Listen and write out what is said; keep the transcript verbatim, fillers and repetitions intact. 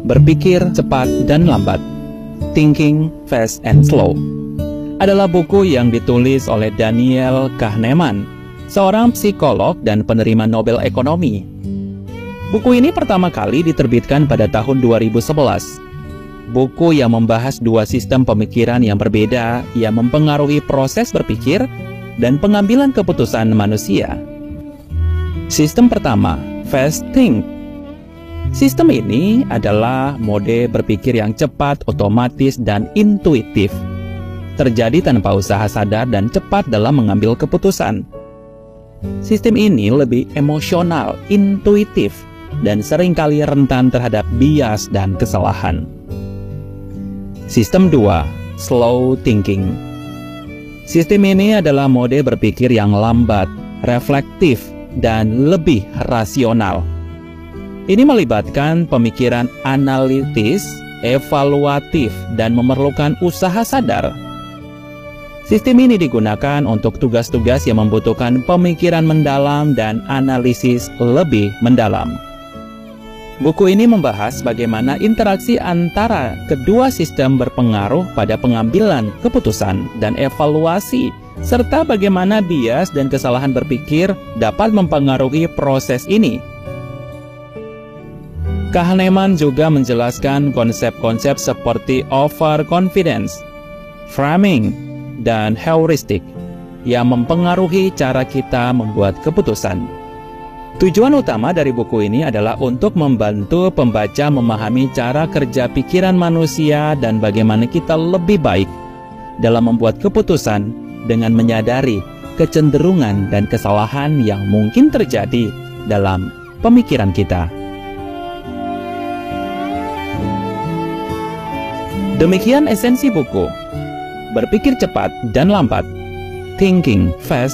Berpikir Cepat dan Lambat, Thinking Fast and Slow, adalah buku yang ditulis oleh Daniel Kahneman, seorang psikolog dan penerima Nobel Ekonomi. Buku ini pertama kali diterbitkan pada tahun dua ribu sebelas. Buku yang membahas dua sistem pemikiran yang berbeda yang mempengaruhi proses berpikir dan pengambilan keputusan manusia. Sistem pertama, Fast Think. Sistem ini adalah mode berpikir yang cepat, otomatis, dan intuitif. Terjadi tanpa usaha sadar dan cepat dalam mengambil keputusan. Sistem ini lebih emosional, intuitif, dan seringkali rentan terhadap bias dan kesalahan. Sistem dua, Slow Thinking. Sistem ini adalah mode berpikir yang lambat, reflektif, dan lebih rasional. Ini melibatkan pemikiran analitis, evaluatif, dan memerlukan usaha sadar. Sistem ini digunakan untuk tugas-tugas yang membutuhkan pemikiran mendalam dan analisis lebih mendalam. Buku ini membahas bagaimana interaksi antara kedua sistem berpengaruh pada pengambilan keputusan dan evaluasi, serta bagaimana bias dan kesalahan berpikir dapat mempengaruhi proses ini. Kahneman juga menjelaskan konsep-konsep seperti overconfidence, framing, dan heuristik yang mempengaruhi cara kita membuat keputusan. Tujuan utama dari buku ini adalah untuk membantu pembaca memahami cara kerja pikiran manusia dan bagaimana kita lebih baik dalam membuat keputusan dengan menyadari kecenderungan dan kesalahan yang mungkin terjadi dalam pemikiran kita. Demikian esensi buku Berpikir Cepat dan Lambat, Thinking Fast